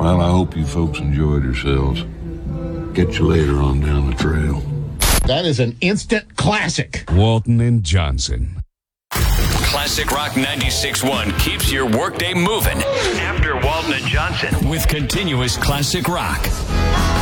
Well, I hope you folks enjoyed yourselves. Get you later on down the trail. That is an instant classic. Walton and Johnson. Classic Rock 96.1 keeps your workday moving. After Walton and Johnson with continuous classic rock.